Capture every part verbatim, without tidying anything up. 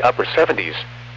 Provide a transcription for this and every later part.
upper seventies.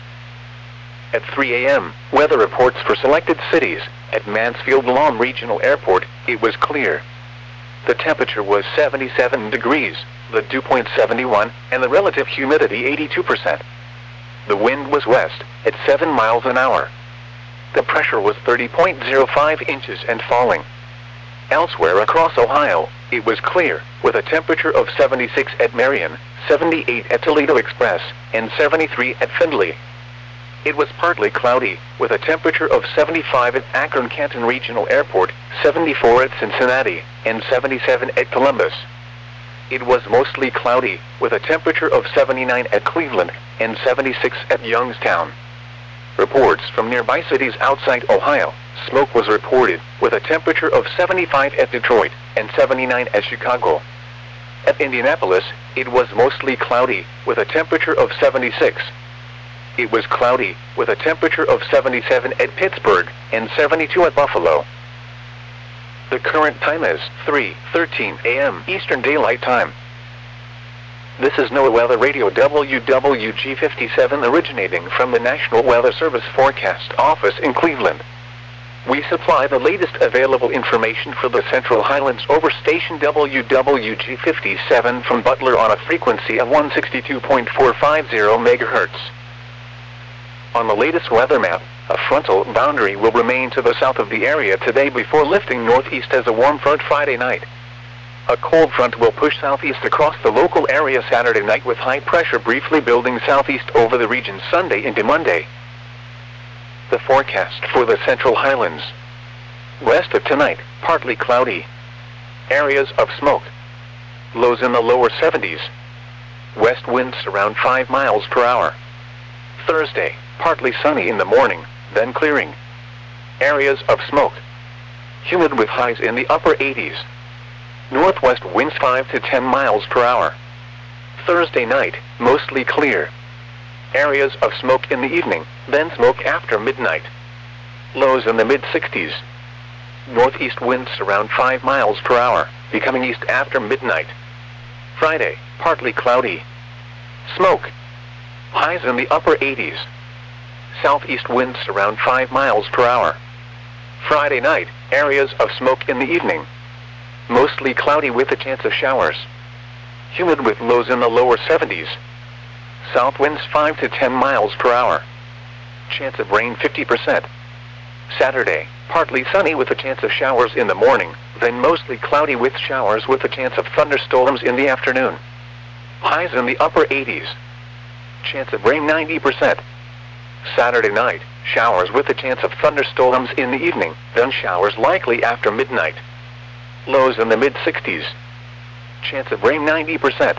At three A M, weather reports for selected cities. At Mansfield Lawn Regional Airport, it was clear. The temperature was seventy-seven degrees, the dew point seventy-one, and the relative humidity eighty-two percent. The wind was west, at seven miles an hour. The pressure was thirty point zero five inches and falling. Elsewhere across Ohio, it was clear, with a temperature of seventy-six at Marion, seventy-eight at Toledo Express, and seventy-three at Findlay. It was partly cloudy, with a temperature of seventy-five at Akron-Canton Regional Airport, seventy-four at Cincinnati, and seventy-seven at Columbus. It was mostly cloudy, with a temperature of seventy-nine at Cleveland, and seventy-six at Youngstown. Reports from nearby cities outside Ohio, smoke was reported, with a temperature of seventy-five at Detroit, and seventy-nine at Chicago. At Indianapolis, it was mostly cloudy, with a temperature of seventy-six. It was cloudy, with a temperature of seventy-seven at Pittsburgh, and seventy-two at Buffalo. The current time is three thirteen A M Eastern Daylight Time. This is NOAA Weather Radio W W G fifty-seven originating from the National Weather Service Forecast Office in Cleveland. We supply the latest available information for the Central Highlands over station W W G fifty-seven from Butler on a frequency of one sixty-two point four five zero megahertz. On the latest weather map, a frontal boundary will remain to the south of the area today before lifting northeast as a warm front Friday night. A cold front will push southeast across the local area Saturday night with high pressure briefly building southeast over the region Sunday into Monday. The forecast for the Central Highlands. West of tonight, partly cloudy. Areas of smoke. Lows in the lower seventies. West winds around five miles per hour. Thursday, partly sunny in the morning, then clearing. Areas of smoke. Humid with highs in the upper eighties. Northwest winds five to ten miles per hour. Thursday night, mostly clear. Areas of smoke in the evening, then smoke after midnight. Lows in the mid sixties. Northeast winds around five miles per hour, becoming east after midnight. Friday, partly cloudy. Smoke. Highs in the upper eighties. Southeast winds around five miles per hour. Friday night, areas of smoke in the evening. Mostly cloudy with a chance of showers. Humid with lows in the lower seventies. South winds five to ten miles per hour. Chance of rain fifty percent. Saturday, partly sunny with a chance of showers in the morning, then mostly cloudy with showers with a chance of thunderstorms in the afternoon. Highs in the upper eighties. Chance of rain ninety percent. Saturday night, showers with a chance of thunderstorms in the evening, then showers likely after midnight. Lows in the mid sixties. Chance of rain ninety percent.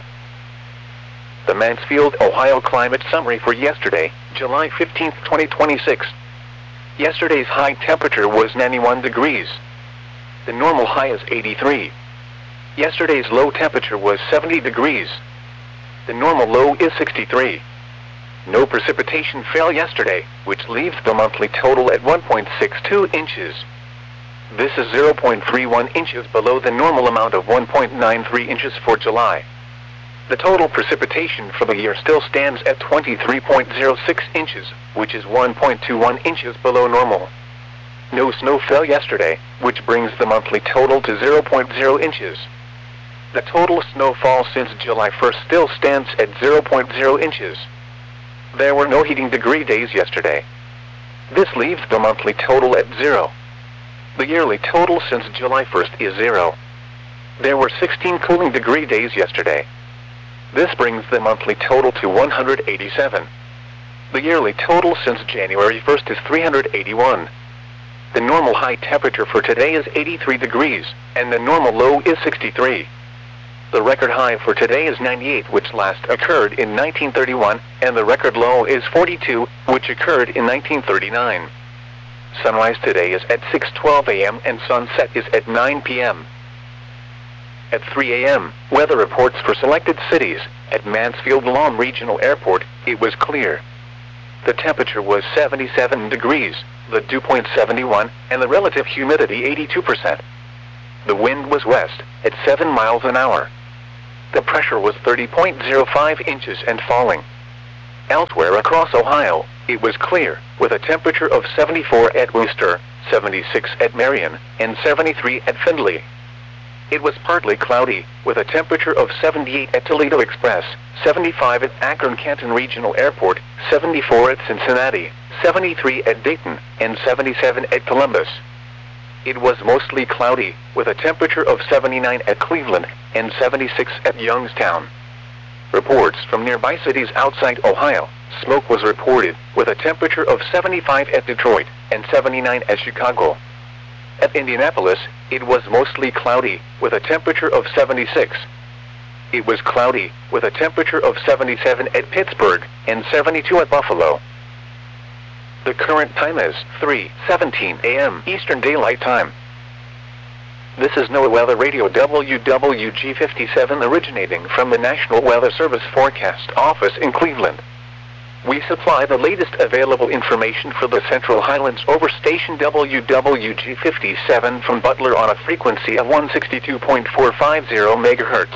The Mansfield, Ohio climate summary for yesterday, July fifteenth, twenty twenty-six. Yesterday's high temperature was ninety-one degrees. The normal high is eighty-three. Yesterday's low temperature was seventy degrees. The normal low is sixty-three. No precipitation fell yesterday, which leaves the monthly total at one point six two inches. This is zero point three one inches below the normal amount of one point nine three inches for July. The total precipitation for the year still stands at twenty-three point zero six inches, which is one point two one inches below normal. No snow fell yesterday, which brings the monthly total to zero point zero inches. The total snowfall since July first still stands at zero point zero inches. There were no heating degree days yesterday. This leaves the monthly total at zero. The yearly total since July first is zero. There were sixteen cooling degree days yesterday. This brings the monthly total to one hundred eighty-seven. The yearly total since January first is three hundred eighty-one. The normal high temperature for today is eighty-three degrees, and the normal low is sixty-three. The record high for today is ninety-eight, which last occurred in nineteen thirty-one, and the record low is forty-two, which occurred in nineteen thirty-nine. Sunrise today is at six twelve A M and sunset is at nine P M At three A M, weather reports for selected cities. At Mansfield Lawn Regional Airport, it was clear. The temperature was seventy-seven degrees, the dew point seventy-one, and the relative humidity eighty-two percent. The wind was west, at seven miles an hour. The pressure was thirty point zero five inches and falling. Elsewhere across Ohio, it was clear, with a temperature of seventy-four at Wooster, seventy-six at Marion, and seventy-three at Findlay. It was partly cloudy, with a temperature of seventy-eight at Toledo Express, seventy-five at Akron-Canton Regional Airport, seventy-four at Cincinnati, seventy-three at Dayton, and seventy-seven at Columbus. It was mostly cloudy, with a temperature of seventy-nine at Cleveland, and seventy-six at Youngstown. Reports from nearby cities outside Ohio, smoke was reported, with a temperature of seventy-five at Detroit, and seventy-nine at Chicago. At Indianapolis, it was mostly cloudy, with a temperature of seventy-six. It was cloudy, with a temperature of seventy-seven at Pittsburgh, and seventy-two at Buffalo. The current time is three seventeen a m Eastern Daylight Time. This is NOAA Weather Radio W W G fifty-seven originating from the National Weather Service Forecast Office in Cleveland. We supply the latest available information for the Central Highlands over station W W G fifty-seven from Butler on a frequency of one sixty-two point four five zero megahertz.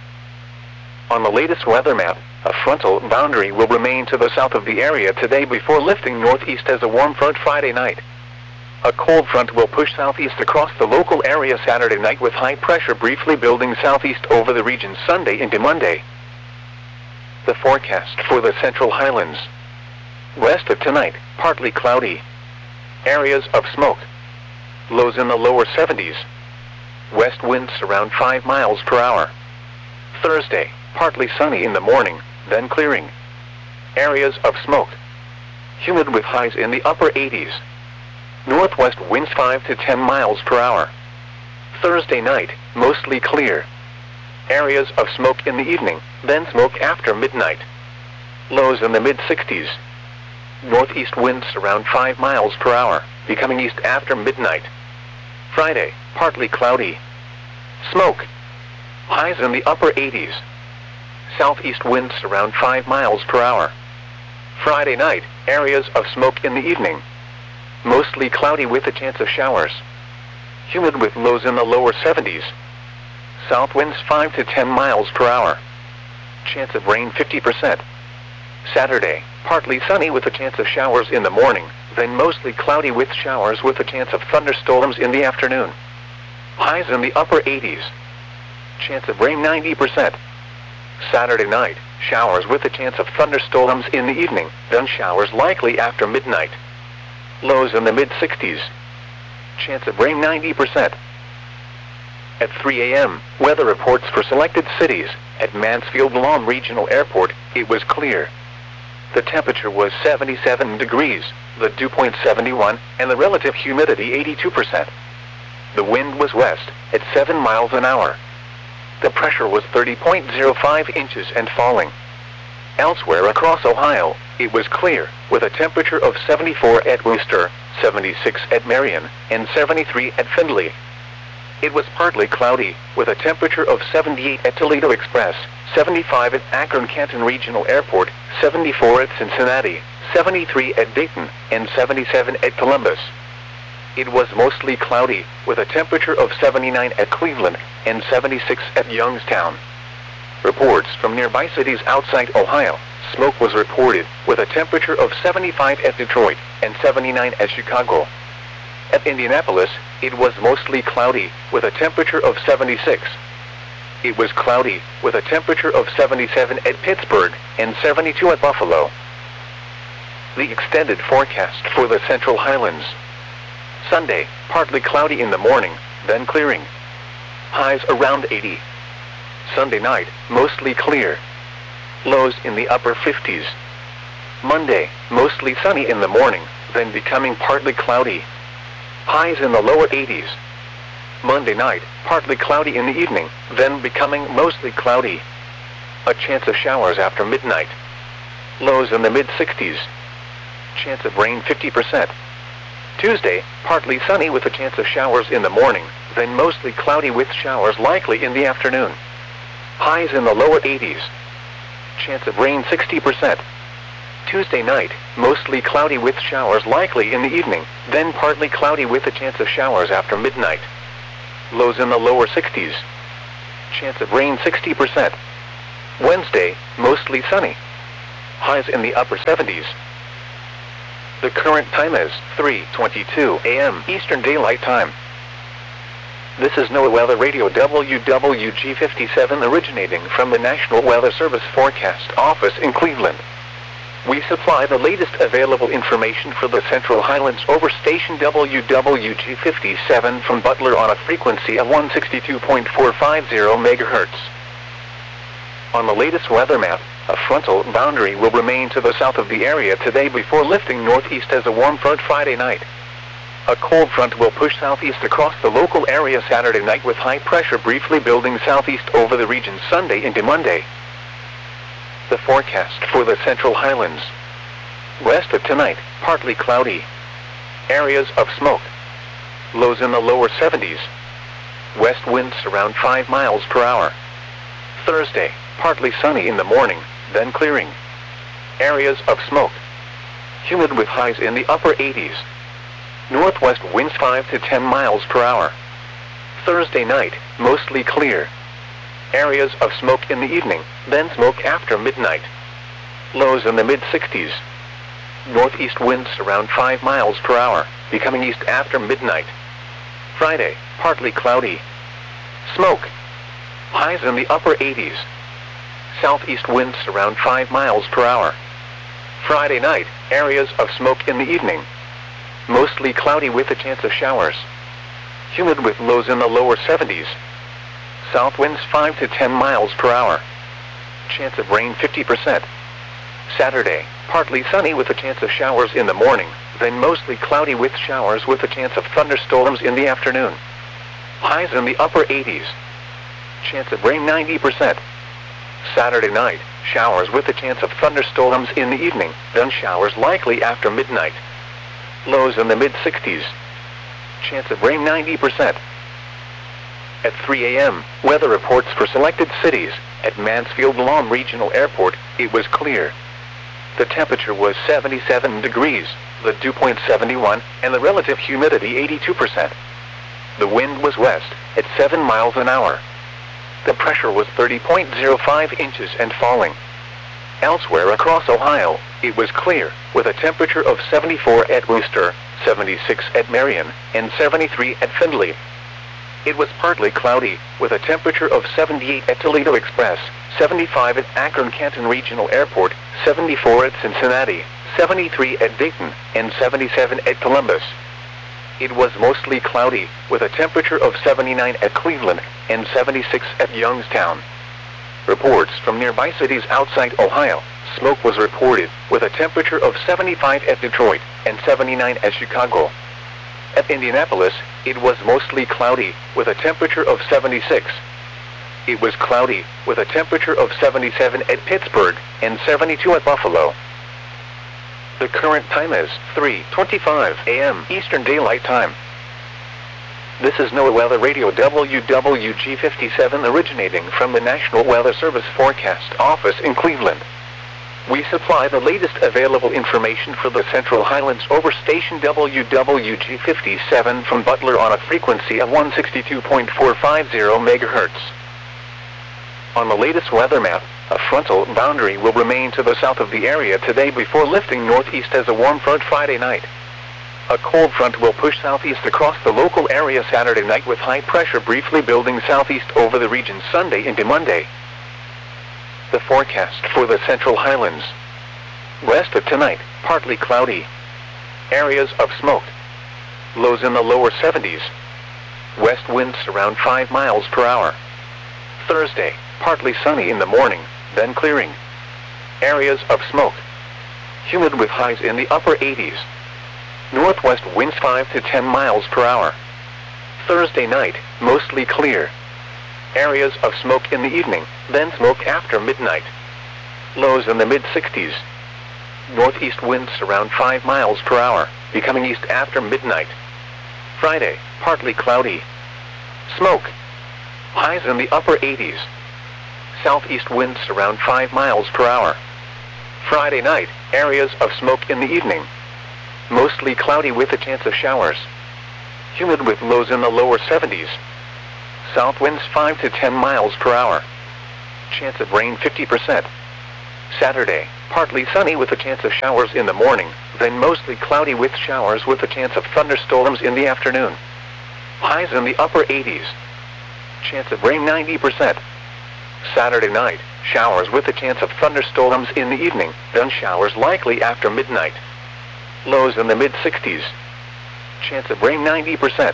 On the latest weather map, a frontal boundary will remain to the south of the area today before lifting northeast as a warm front Friday night. A cold front will push southeast across the local area Saturday night with high pressure briefly building southeast over the region Sunday into Monday. The forecast for the Central Highlands. West of tonight, partly cloudy. Areas of smoke. Lows in the lower seventies. West winds around five miles per hour. Thursday, partly sunny in the morning, then clearing. Areas of smoke. Humid with highs in the upper eighties. Northwest winds five to ten miles per hour. Thursday night, mostly clear. Areas of smoke in the evening, then smoke after midnight. Lows in the mid sixties. Northeast winds around five miles per hour, becoming east after midnight. Friday, partly cloudy. Smoke. Highs in the upper eighties. Southeast winds around five miles per hour. Friday night, areas of smoke in the evening. Mostly cloudy with a chance of showers. Humid with lows in the lower seventies. South winds five to ten miles per hour. Chance of rain fifty percent. Saturday, partly sunny with a chance of showers in the morning, then mostly cloudy with showers with a chance of thunderstorms in the afternoon. Highs in the upper eighties. Chance of rain ninety percent. Saturday night, showers with a chance of thunderstorms in the evening, then showers likely after midnight. Lows in the mid sixties. Chance of rain ninety percent. At three a m, weather reports for selected cities. At Mansfield-Lom Regional Airport, it was clear. The temperature was seventy-seven degrees, the dew point seventy-one, and the relative humidity eighty-two percent. The wind was west, at seven miles an hour. The pressure was thirty point zero five inches and falling. Elsewhere across Ohio, it was clear, with a temperature of seventy-four at Wooster, seventy-six at Marion, and seventy-three at Findlay. It was partly cloudy, with a temperature of seventy-eight at Toledo Express, seventy-five at Akron-Canton Regional Airport, seventy-four at Cincinnati, seventy-three at Dayton, and seventy-seven at Columbus. It was mostly cloudy, with a temperature of seventy-nine at Cleveland, and seventy-six at Youngstown. Reports from nearby cities outside Ohio, smoke was reported, with a temperature of seventy-five at Detroit, and seventy-nine at Chicago. At Indianapolis, it was mostly cloudy, with a temperature of seventy-six. It was cloudy, with a temperature of seventy-seven at Pittsburgh, and seventy-two at Buffalo. The extended forecast for the Central Highlands. Sunday, partly cloudy in the morning, then clearing. Highs around eighty. Sunday night, mostly clear. Lows in the upper fifties. Monday, mostly sunny in the morning, then becoming partly cloudy. Highs in the lower eighties. Monday night, partly cloudy in the evening, then becoming mostly cloudy. A chance of showers after midnight. Lows in the mid sixties. Chance of rain fifty percent. Tuesday, partly sunny with a chance of showers in the morning, then mostly cloudy with showers likely in the afternoon. Highs in the lower eighties. Chance of rain sixty percent. Tuesday night, mostly cloudy with showers likely in the evening, then partly cloudy with a chance of showers after midnight. Lows in the lower sixties. Chance of rain sixty percent. Wednesday, mostly sunny. highs in the upper seventies. The current time is three twenty-two a m Eastern Daylight Time. This is NOAA Weather Radio W W G fifty-seven originating from the National Weather Service Forecast Office in Cleveland. We supply the latest available information for the Central Highlands over station W W G fifty-seven from Butler on a frequency of one sixty-two point four five zero megahertz. On the latest weather map, a frontal boundary will remain to the south of the area today before lifting northeast as a warm front Friday night. A cold front will push southeast across the local area Saturday night with high pressure briefly building southeast over the region Sunday into Monday. The forecast for the Central Highlands. West of tonight, partly cloudy. Areas of smoke. Lows in the lower seventies. West winds around five miles per hour. Thursday, partly sunny in the morning, then clearing. Areas of smoke. Humid with highs in the upper eighties. Northwest winds five to ten miles per hour. Thursday night, mostly clear. Areas of smoke in the evening, then smoke after midnight. Lows in the mid sixties. Northeast winds around five miles per hour, becoming east after midnight. Friday, partly cloudy. Smoke. Highs in the upper eighties. Southeast winds around five miles per hour. Friday night, areas of smoke in the evening. Mostly cloudy with a chance of showers. Humid with lows in the lower seventies. South winds five to ten miles per hour. Chance of rain fifty percent. Saturday, partly sunny with a chance of showers in the morning, then mostly cloudy with showers with a chance of thunderstorms in the afternoon. Highs in the upper eighties. Chance of rain ninety percent. Saturday night, showers with a chance of thunderstorms in the evening, then showers likely after midnight. Lows in the mid sixties. Chance of rain ninety percent. At three a m, weather reports for selected cities. At Mansfield-Lom Regional Airport, it was clear. The temperature was seventy-seven degrees, the dew point seventy-one, and the relative humidity eighty-two percent. The wind was west, at seven miles an hour. The pressure was thirty point zero five inches and falling. Elsewhere across Ohio, it was clear, with a temperature of seventy-four at Wooster, seventy-six at Marion, and seventy-three at Findlay. It was partly cloudy, with a temperature of seventy-eight at Toledo Express, seventy-five at Akron-Canton Regional Airport, seventy-four at Cincinnati, seventy-three at Dayton, and seventy-seven at Columbus. It was mostly cloudy, with a temperature of seventy-nine at Cleveland, and seventy-six at Youngstown. Reports from nearby cities outside Ohio, smoke was reported, with a temperature of seventy-five at Detroit, and seventy-nine at Chicago. At Indianapolis, it was mostly cloudy, with a temperature of seventy-six. It was cloudy, with a temperature of seventy-seven at Pittsburgh, and seventy-two at Buffalo. The current time is three twenty-five a m Eastern Daylight Time. This is NOAA Weather Radio W W G fifty-seven originating from the National Weather Service Forecast Office in Cleveland. We supply the latest available information for the Central Highlands over station W W G fifty-seven from Butler on a frequency of one sixty-two point four five zero megahertz. On the latest weather map, a frontal boundary will remain to the south of the area today before lifting northeast as a warm front Friday night. A cold front will push southeast across the local area Saturday night with high pressure briefly building southeast over the region Sunday into Monday. The forecast for the Central Highlands. West of tonight, partly cloudy. Areas of smoke. Lows in the lower seventies. West winds around five miles per hour. Thursday, partly sunny in the morning, then clearing. Areas of smoke. Humid with highs in the upper eighties. Northwest winds five to ten miles per hour. Thursday night, mostly clear. Areas of smoke in the evening, then smoke after midnight. Lows in the mid sixties. Northeast winds around five miles per hour, becoming east after midnight. Friday, partly cloudy. Smoke. Highs in the upper eighties. Southeast winds around five miles per hour. Friday night, areas of smoke in the evening. Mostly cloudy with a chance of showers. Humid with lows in the lower seventies. South winds five to ten miles per hour. Chance of rain fifty percent. Saturday, partly sunny with a chance of showers in the morning, then mostly cloudy with showers with a chance of thunderstorms in the afternoon. Highs in the upper eighties. Chance of rain ninety percent. Saturday night, showers with a chance of thunderstorms in the evening, then showers likely after midnight. Lows in the mid-sixties. Chance of rain ninety percent.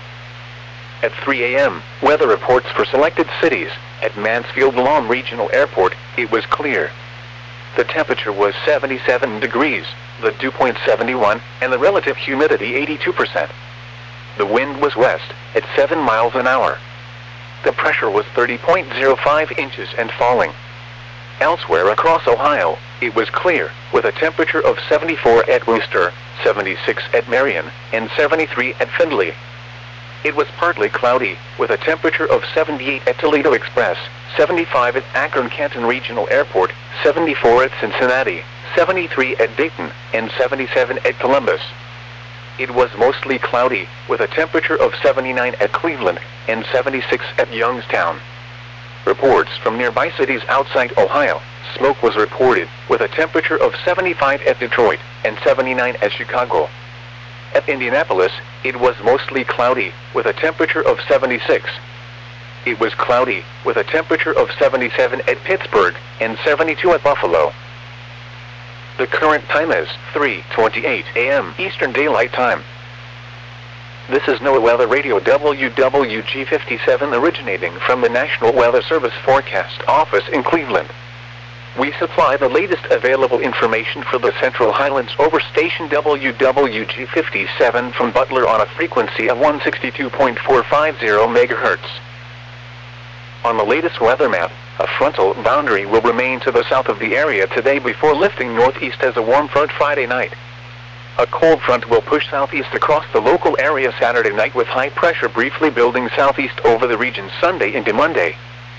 At three A M, weather reports for selected cities. At Mansfield-Lom Regional Airport, it was clear. The temperature was seventy-seven degrees, the dew point seventy-one, and the relative humidity eighty-two percent. The wind was west, at seven miles an hour. The pressure was thirty point zero five inches and falling. Elsewhere across Ohio, it was clear, with a temperature of seventy-four at Wooster, seventy-six at Marion, and seventy-three at Findlay. It was partly cloudy, with a temperature of seventy-eight at Toledo Express, seventy-five at Akron-Canton Regional Airport, seventy-four at Cincinnati, seventy-three at Dayton, and seventy-seven at Columbus. It was mostly cloudy, with a temperature of seventy-nine at Cleveland, and seventy-six at Youngstown. Reports from nearby cities outside Ohio, smoke was reported, with a temperature of seventy-five at Detroit, and seventy-nine at Chicago. At Indianapolis, it was mostly cloudy, with a temperature of seventy-six. It was cloudy, with a temperature of seventy-seven at Pittsburgh, and seventy-two at Buffalo. The current time is three twenty-eight A M Eastern Daylight Time. This is NOAA Weather Radio W W G fifty-seven originating from the National Weather Service Forecast Office in Cleveland. We supply the latest available information for the Central Highlands over station W W G fifty-seven from Butler on a frequency of one sixty-two point four five zero megahertz. On the latest weather map, a frontal boundary will remain to the south of the area today before lifting northeast as a warm front Friday night. A cold front will push southeast across the local area Saturday night with high pressure briefly building southeast over the region Sunday into Monday.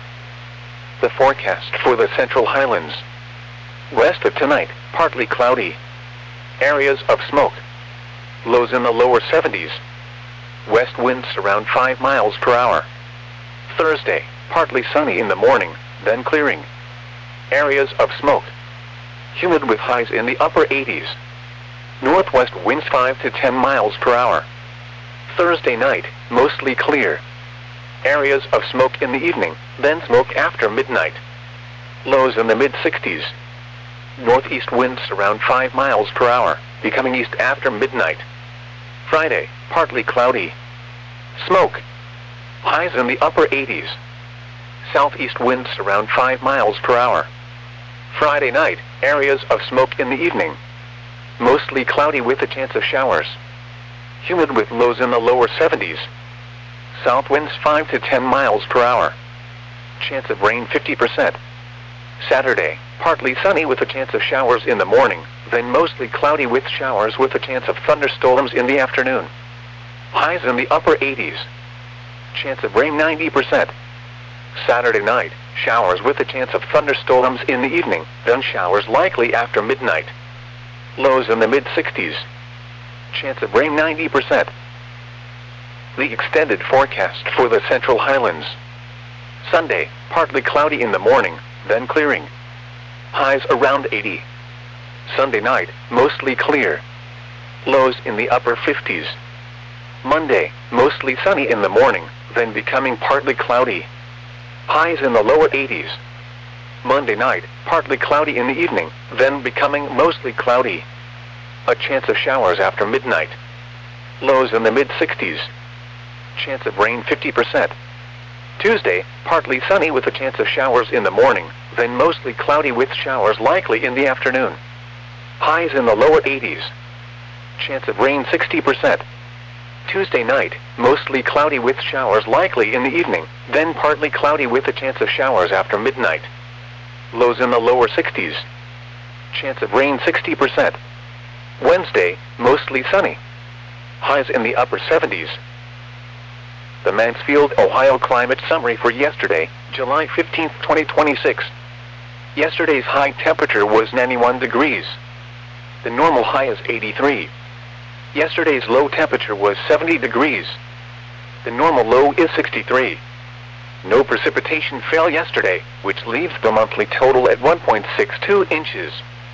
The forecast for the Central Highlands. West of tonight, partly cloudy. Areas of smoke. Lows in the lower seventies. West winds around five miles per hour. Thursday, partly sunny in the morning, then clearing. Areas of smoke. Humid with highs in the upper eighties. Northwest winds five to ten miles per hour. Thursday night, mostly clear. Areas of smoke in the evening, then smoke after midnight. Lows in the mid-sixties. Northeast winds around five miles per hour, becoming east after midnight. Friday, partly cloudy. Smoke. Highs in the upper eighties. Southeast winds around five miles per hour. Friday night, areas of smoke in the evening. Mostly cloudy with a chance of showers. Humid with lows in the lower seventies. South winds five to ten miles per hour. Chance of rain fifty percent. Saturday, partly sunny with a chance of showers in the morning, then mostly cloudy with showers with a chance of thunderstorms in the afternoon. Highs in the upper eighties. Chance of rain ninety percent. Saturday night, showers with a chance of thunderstorms in the evening, then showers likely after midnight. Lows in the mid-sixties. Chance of rain ninety percent. The extended forecast for the Central Highlands. Sunday, partly cloudy in the morning, then clearing. Highs around eighty. Sunday night, mostly clear. Lows in the upper fifties. Monday, mostly sunny in the morning, then becoming partly cloudy. Highs in the lower eighties. Monday night, partly cloudy in the evening, then becoming mostly cloudy. A chance of showers after midnight. Lows in the mid-sixties. Chance of rain fifty percent. Tuesday, partly sunny with a chance of showers in the morning, then mostly cloudy with showers likely in the afternoon. Highs in the lower eighties. Chance of rain sixty percent. Tuesday night, mostly cloudy with showers likely in the evening, then partly cloudy with a chance of showers after midnight. Lows in the lower sixties. Chance of rain sixty percent. Wednesday, mostly sunny. Highs in the upper seventies. The Mansfield, Ohio Climate Summary for yesterday, July fifteenth, twenty twenty-six. Yesterday's high temperature was ninety-one degrees. The normal high is eighty-three. Yesterday's low temperature was seventy degrees. The normal low is sixty-three. No precipitation fell yesterday, which leaves the monthly total at one point six two inches.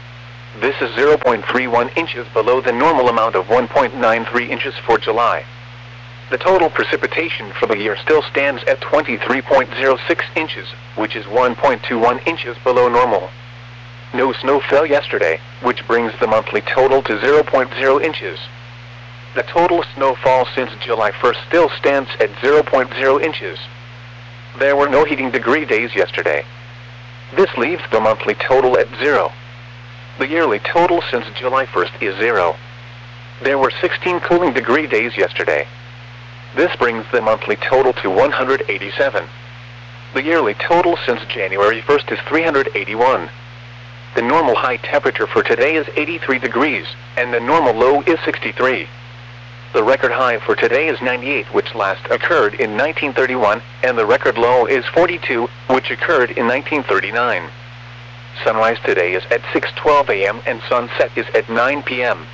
This is zero point three one inches below the normal amount of one point nine three inches for July. The total precipitation for the year still stands at twenty-three point zero six inches, which is one point two one inches below normal. No snow fell yesterday, which brings the monthly total to zero point zero inches. The total snowfall since July first still stands at zero point zero inches. There were no heating degree days yesterday. This leaves the monthly total at zero. The yearly total since July first is zero. There were sixteen cooling degree days yesterday. This brings the monthly total to one hundred eighty-seven. The yearly total since January first is three hundred eighty-one. The normal high temperature for today is eighty-three degrees, and the normal low is sixty-three. The record high for today is ninety-eight, which last occurred in nineteen thirty-one, and the record low is forty-two, which occurred in nineteen thirty-nine. Sunrise today is at six twelve a m and sunset is at nine p m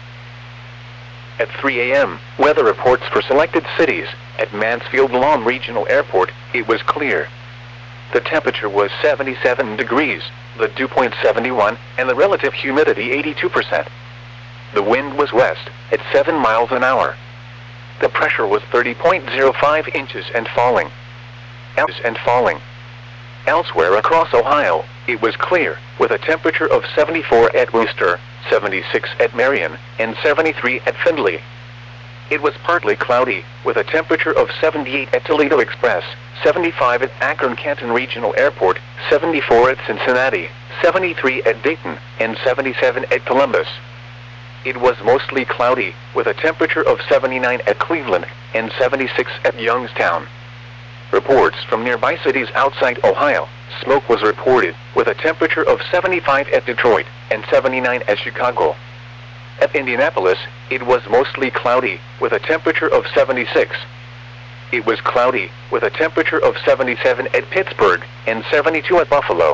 At three a m, weather reports for selected cities. At Mansfield-Lom Regional Airport, it was clear. The temperature was seventy-seven degrees, the dew point seventy-one, and the relative humidity eighty-two percent. The wind was west, at seven miles an hour. The pressure was thirty point zero five inches and falling. And falling. Elsewhere across Ohio, it was clear, with a temperature of seventy-four at Wooster, seventy-six at Marion, and seventy-three at Findlay. It was partly cloudy, with a temperature of seventy-eight at Toledo Express, seventy-five at Akron-Canton Regional Airport, seventy-four at Cincinnati, seventy-three at Dayton, and seventy-seven at Columbus. It was mostly cloudy, with a temperature of seventy-nine at Cleveland, and seventy-six at Youngstown. Reports from nearby cities outside Ohio, smoke was reported, with a temperature of seventy-five at Detroit, and seventy-nine at Chicago. At Indianapolis, it was mostly cloudy, with a temperature of seventy-six. It was cloudy, with a temperature of seventy-seven at Pittsburgh, and seventy-two at Buffalo.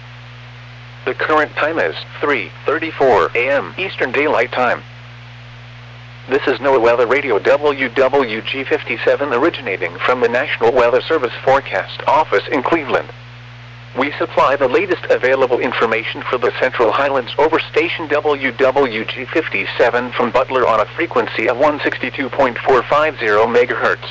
The current time is three thirty-four a m Eastern Daylight Time. This is NOAA Weather Radio W W G fifty-seven originating from the National Weather Service Forecast Office in Cleveland. We supply the latest available information for the Central Highlands over station W W G fifty-seven from Butler on a frequency of one sixty-two point four five zero megahertz.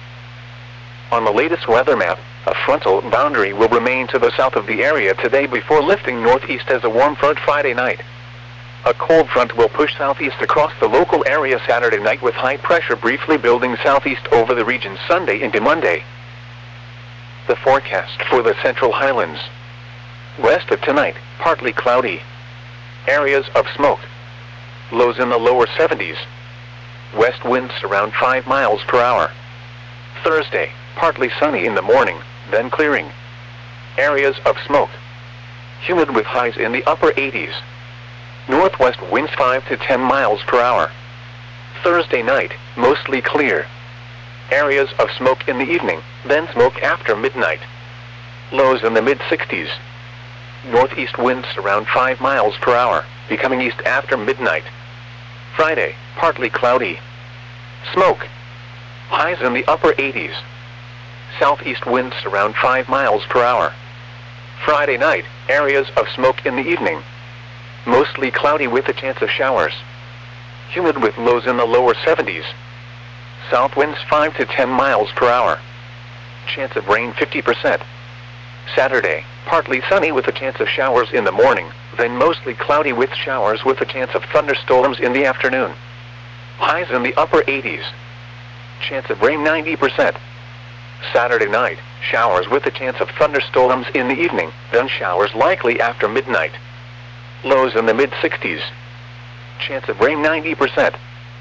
On the latest weather map, a frontal boundary will remain to the south of the area today before lifting northeast as a warm front Friday night. A cold front will push southeast across the local area Saturday night with high pressure briefly building southeast over the region Sunday into Monday. The forecast for the Central Highlands. West of tonight, partly cloudy. Areas of smoke. Lows in the lower seventies. West winds around five miles per hour. Thursday, partly sunny in the morning, then clearing. Areas of smoke. Humid with highs in the upper eighties. Northwest winds five to ten miles per hour. Thursday night, mostly clear. Areas of smoke in the evening, then smoke after midnight. Lows in the mid sixties. Northeast winds around five miles per hour, becoming east after midnight. Friday, partly cloudy. Smoke. Highs in the upper eighties. Southeast winds around five miles per hour. Friday night, areas of smoke in the evening. Mostly cloudy with a chance of showers. Humid with lows in the lower seventies. South winds five to ten miles per hour. Chance of rain fifty percent. Saturday, partly sunny with a chance of showers in the morning, then mostly cloudy with showers with a chance of thunderstorms in the afternoon. Highs in the upper eighties. Chance of rain ninety percent. Saturday night, showers with a chance of thunderstorms in the evening, then showers likely after midnight. Lows in the mid sixties. Chance of rain ninety percent.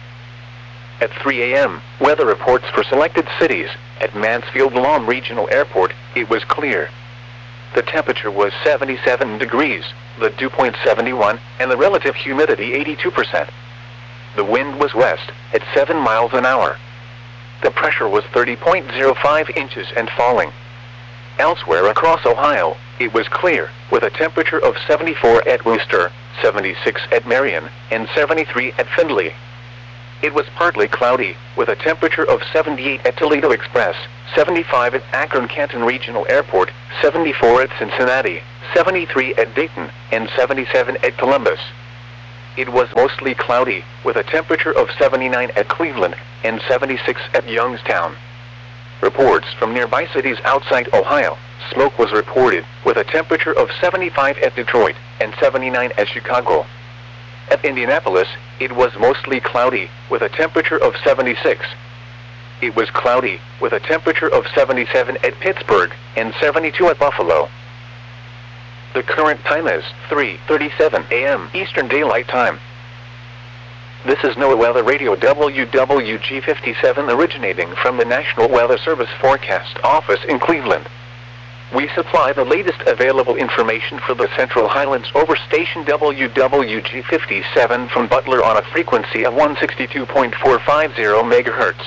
At three a m, weather reports for selected cities. At Mansfield-Lom Regional Airport, it was clear. The temperature was seventy-seven degrees, the dew point seventy-one, and the relative humidity eighty-two percent. The wind was west, at seven miles an hour. The pressure was thirty point zero five inches and falling. Elsewhere across Ohio, it was clear, with a temperature of seventy-four at Wooster, seventy-six at Marion, and seventy-three at Findlay. It was partly cloudy, with a temperature of seventy-eight at Toledo Express, seventy-five at Akron-Canton Regional Airport, seventy-four at Cincinnati, seventy-three at Dayton, and seventy-seven at Columbus. it was mostly cloudy, with a temperature of seventy-nine at Cleveland and seventy-six at Youngstown. Reports from nearby cities outside Ohio, smoke was reported, with a temperature of seventy-five at Detroit and seventy-nine at Chicago. At Indianapolis, it was mostly cloudy, with a temperature of seventy-six. It was cloudy, with a temperature of seventy-seven at Pittsburgh and seventy-two at Buffalo. The current time is three thirty-seven a m Eastern Daylight Time. This is NOAA Weather Radio W W G fifty-seven originating from the National Weather Service Forecast Office in Cleveland. We supply the latest available information for the Central Highlands over station W W G fifty-seven from Butler on a frequency of one sixty-two point four five zero megahertz.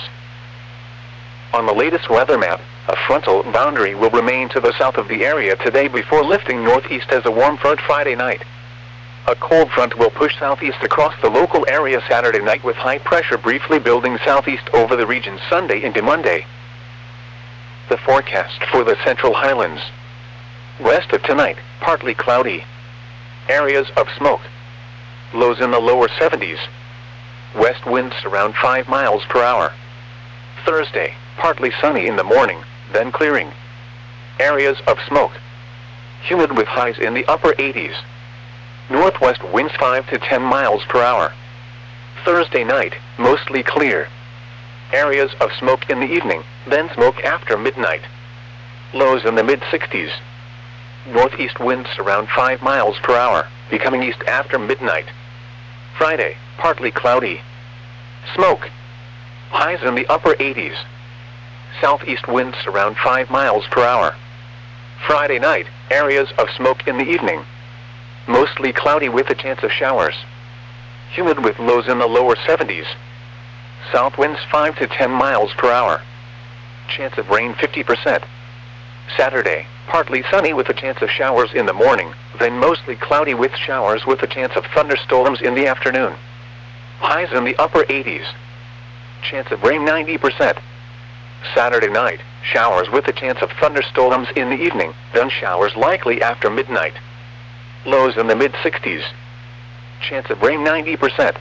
On the latest weather map, a frontal boundary will remain to the south of the area today before lifting northeast as a warm front Friday night. A cold front will push southeast across the local area Saturday night with high pressure briefly building southeast over the region Sunday into Monday. The forecast for the Central Highlands. West of tonight, partly cloudy. Areas of smoke. Lows in the lower seventies. West winds around five miles per hour. Thursday, partly sunny in the morning, then clearing. Areas of smoke. Humid with highs in the upper eighties. Northwest winds five to ten miles per hour. Thursday night, mostly clear. Areas of smoke in the evening, then smoke after midnight. Lows in the mid sixties. Northeast winds around five miles per hour, becoming east after midnight. Friday, partly cloudy. Smoke. Highs in the upper eighties. Southeast winds around five miles per hour. Friday night, areas of smoke in the evening. Mostly cloudy with a chance of showers. Humid with lows in the lower seventies. South winds five to ten miles per hour. Chance of rain fifty percent. Saturday, partly sunny with a chance of showers in the morning, then mostly cloudy with showers with a chance of thunderstorms in the afternoon. Highs in the upper eighties. Chance of rain ninety percent. Saturday night, showers with a chance of thunderstorms in the evening, then showers likely after midnight. Lows in the mid sixties. Chance of rain ninety percent.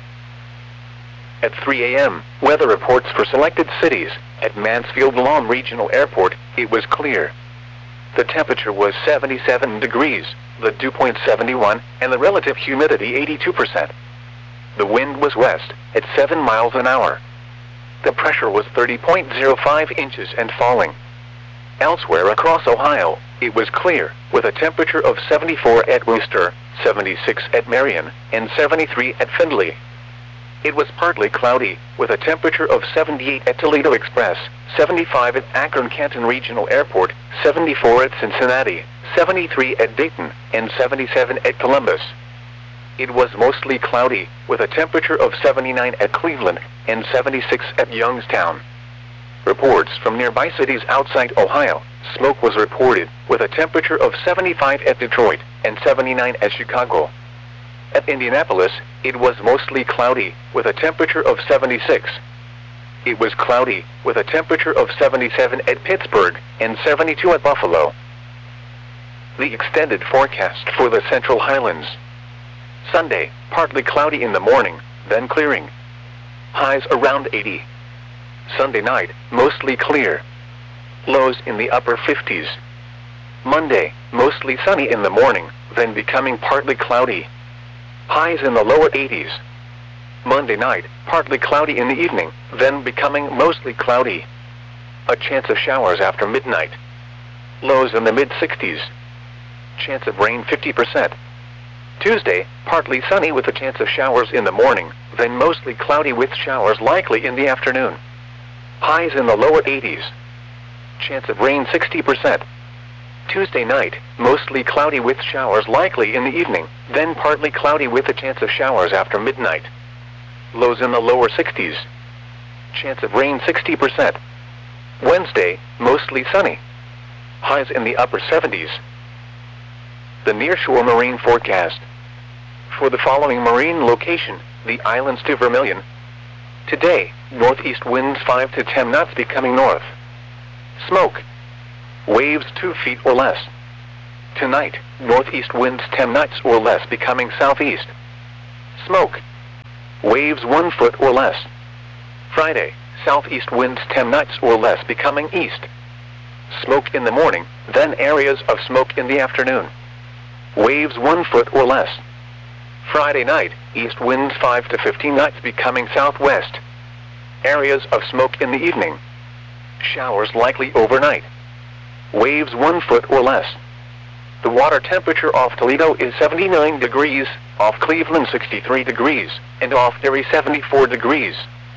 At three a m, weather reports for selected cities. At Mansfield Lawn Regional Airport, it was clear. The temperature was seventy-seven degrees, the dew point seventy-one, and the relative humidity eighty-two percent. The wind was west, at seven miles an hour. The pressure was thirty point zero five inches and falling. Elsewhere across Ohio, it was clear, with a temperature of seventy-four at Wooster, seventy-six at Marion, and seventy-three at Findlay. It was partly cloudy, with a temperature of seventy-eight at Toledo Express, seventy-five at Akron-Canton Regional Airport, seventy-four at Cincinnati, seventy-three at Dayton, and seventy-seven at Columbus. It was mostly cloudy, with a temperature of seventy-nine at Cleveland and seventy-six at Youngstown. Reports from nearby cities outside Ohio, smoke was reported, with a temperature of seventy-five at Detroit and seventy-nine at Chicago. At Indianapolis, it was mostly cloudy, with a temperature of seventy-six. It was cloudy, with a temperature of seventy-seven at Pittsburgh and seventy-two at Buffalo. The extended forecast for the Central Highlands. Sunday, partly cloudy in the morning, then clearing. Highs around eighty. Sunday night, mostly clear. Lows in the upper fifties. Monday, mostly sunny in the morning, then becoming partly cloudy. Highs in the lower eighties. Monday night, partly cloudy in the evening, then becoming mostly cloudy. A chance of showers after midnight. Lows in the mid sixties. Chance of rain fifty percent. Tuesday, partly sunny with a chance of showers in the morning, then mostly cloudy with showers likely in the afternoon. Highs in the lower eighties. Chance of rain sixty percent. Tuesday night, mostly cloudy with showers likely in the evening, then partly cloudy with a chance of showers after midnight. Lows in the lower sixties. Chance of rain sixty percent. Wednesday, mostly sunny. Highs in the upper seventies. The nearshore marine forecast. For the following marine location, the islands to Vermilion. Today, northeast winds five to ten knots becoming north. Smoke. Waves two feet or less. Tonight, northeast winds ten knots or less becoming southeast. Smoke. Waves one foot or less. Friday, southeast winds ten knots or less becoming east. Smoke in the morning, then areas of smoke in the afternoon. Waves one foot or less. Friday night, east winds five to fifteen knots becoming southwest. Areas of smoke in the evening. Showers likely overnight. Waves one foot or less. The water temperature off Toledo is seventy-nine degrees, off Cleveland sixty-three degrees, and off Erie seventy-four degrees.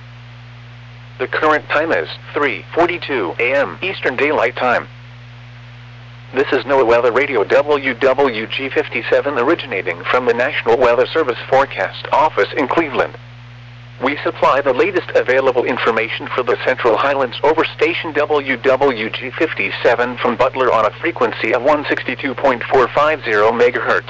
The current time is three forty-two a m Eastern Daylight Time. This is NOAA Weather Radio W W G fifty-seven originating from the National Weather Service Forecast Office in Cleveland. We supply the latest available information for the Central Highlands over station W W G fifty-seven from Butler on a frequency of one sixty-two point four five zero megahertz.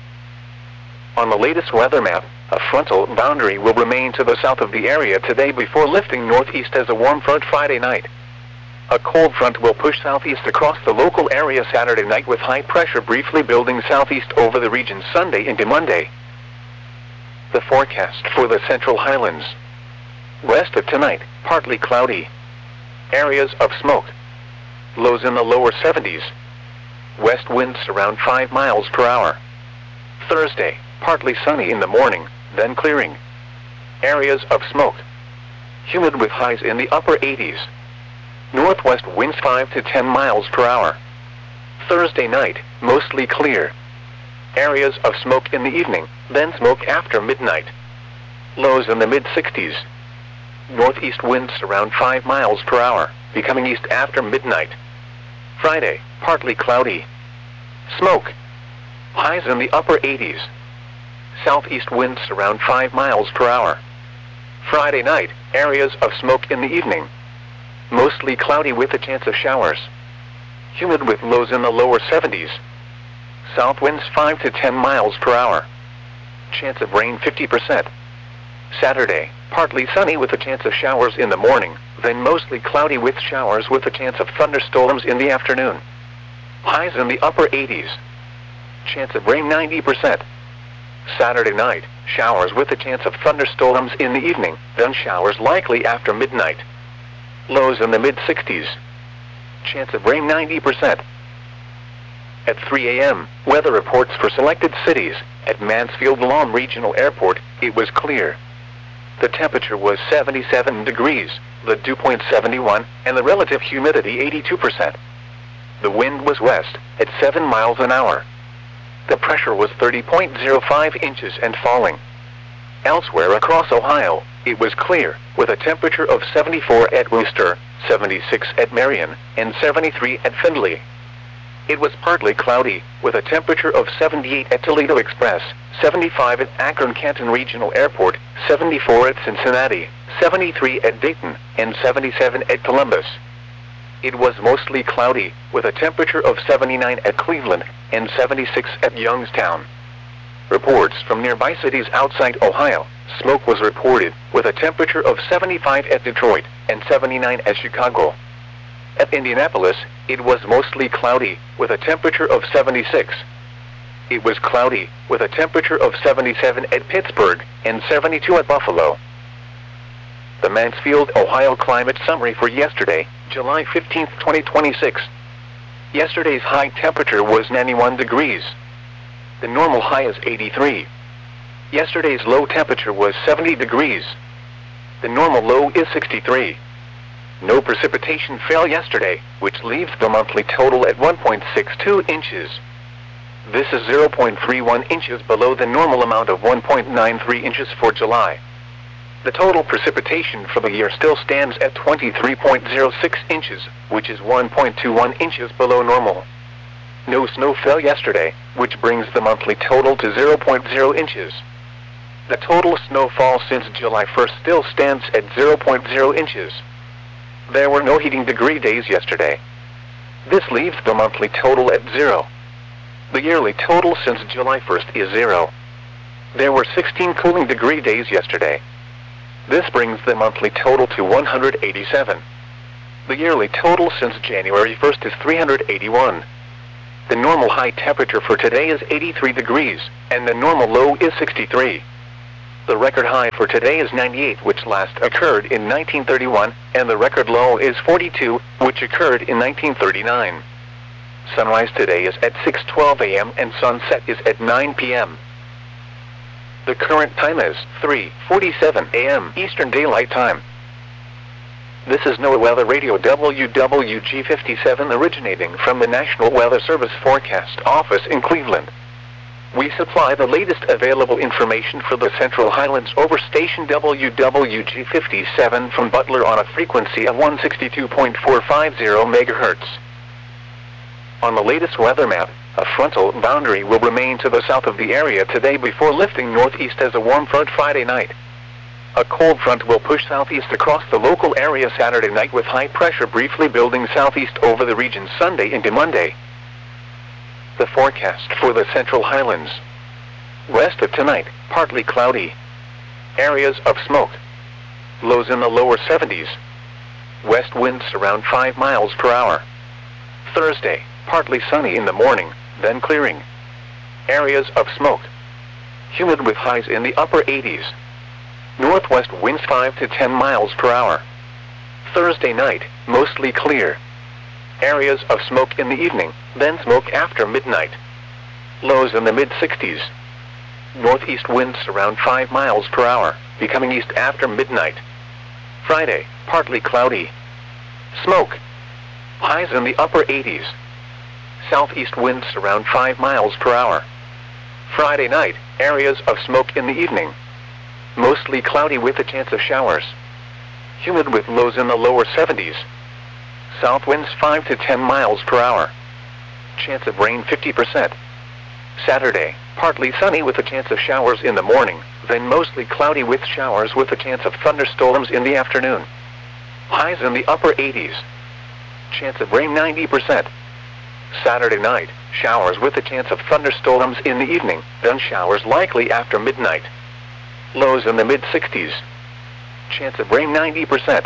On the latest weather map, a frontal boundary will remain to the south of the area today before lifting northeast as a warm front Friday night. A cold front will push southeast across the local area Saturday night with high pressure briefly building southeast over the region Sunday into Monday. The forecast for the Central Highlands. West of tonight, partly cloudy. Areas of smoke. Lows in the lower seventies. West winds around five miles per hour. Thursday, partly sunny in the morning, then clearing. Areas of smoke. Humid with highs in the upper eighties. Northwest winds five to ten miles per hour. Thursday night, mostly clear. Areas of smoke in the evening, then smoke after midnight. Lows in the mid sixties. Northeast winds around five miles per hour, becoming east after midnight. Friday, partly cloudy. Smoke. Highs in the upper eighties. Southeast winds around five miles per hour. Friday night, areas of smoke in the evening. Mostly cloudy with a chance of showers. Humid with lows in the lower seventies. South winds five to ten miles per hour. Chance of rain fifty percent. Saturday, partly sunny with a chance of showers in the morning, then mostly cloudy with showers with a chance of thunderstorms in the afternoon. Highs in the upper eighties. Chance of rain ninety percent. Saturday night, showers with a chance of thunderstorms in the evening, then showers likely after midnight. Lows in the mid sixties. Chance of rain ninety percent. At three a m, weather reports for selected cities. At Mansfield-Lom Regional Airport, it was clear. The temperature was seventy-seven degrees, the dew point seventy-one, and the relative humidity eighty-two percent. The wind was west, at seven miles an hour. The pressure was thirty point zero five inches and falling. Elsewhere across Ohio, it was clear, with a temperature of seventy-four at Wooster, seventy-six at Marion, and seventy-three at Findlay. It was partly cloudy, with a temperature of seventy-eight at Toledo Express, seventy-five at Akron-Canton Regional Airport, seventy-four at Cincinnati, seventy-three at Dayton, and seventy-seven at Columbus. It was mostly cloudy, with a temperature of seventy-nine at Cleveland, and seventy-six at Youngstown. Reports from nearby cities outside Ohio, smoke was reported, with a temperature of seventy-five at Detroit, and seventy-nine at Chicago. At Indianapolis, it was mostly cloudy, with a temperature of seventy-six. It was cloudy, with a temperature of seventy-seven at Pittsburgh, and seventy-two at Buffalo. The Mansfield, Ohio climate summary for yesterday, July fifteenth, twenty twenty-six. Yesterday's high temperature was ninety-one degrees. The normal high is eighty-three. Yesterday's low temperature was seventy degrees. The normal low is sixty-three. No precipitation fell yesterday, which leaves the monthly total at one point six two inches. This is zero point three one inches below the normal amount of one point nine three inches for July. The total precipitation for the year still stands at twenty-three point zero six inches, which is one point two one inches below normal. No snow fell yesterday, which brings the monthly total to zero point zero inches. The total snowfall since July first still stands at zero point zero inches. There were no heating degree days yesterday. This leaves the monthly total at zero. The yearly total since July first is zero. There were sixteen cooling degree days yesterday. This brings the monthly total to one hundred eighty-seven. The yearly total since January first is three hundred eighty-one. The normal high temperature for today is eighty-three degrees, and the normal low is sixty-three. The record high for today is ninety-eight, which last occurred in nineteen thirty-one, and the record low is forty-two, which occurred in nineteen thirty-nine. Sunrise today is at six twelve a m and sunset is at nine p m The current time is three forty-seven a m Eastern Daylight Time. This is NOAA Weather Radio W W G fifty-seven originating from the National Weather Service Forecast Office in Cleveland. We supply the latest available information for the Central Highlands over station W W G fifty-seven from Butler on a frequency of one sixty-two point four five zero megahertz. On the latest weather map, a frontal boundary will remain to the south of the area today before lifting northeast as a warm front Friday night. A cold front will push southeast across the local area Saturday night with high pressure briefly building southeast over the region Sunday into Monday. The forecast for the Central Highlands. West of tonight, partly cloudy. Areas of smoke. Lows in the lower seventies. West winds around five miles per hour. Thursday, partly sunny in the morning, then clearing. Areas of smoke. Humid with highs in the upper eighties. Northwest winds five to ten miles per hour. Thursday night, mostly clear. Areas of smoke in the evening, then smoke after midnight. Lows in the mid sixties. Northeast winds around five miles per hour, becoming east after midnight. Friday, partly cloudy. Smoke. Highs in the upper eighties. Southeast winds around five miles per hour. Friday night, areas of smoke in the evening. Mostly cloudy with a chance of showers. Humid with lows in the lower seventies. South winds five to ten miles per hour. Chance of rain fifty percent. Saturday, partly sunny with a chance of showers in the morning, then mostly cloudy with showers with a chance of thunderstorms in the afternoon. Highs in the upper eighties. Chance of rain ninety percent. Saturday night, showers with a chance of thunderstorms in the evening, then showers likely after midnight. Lows in the mid sixties. Chance of rain ninety percent.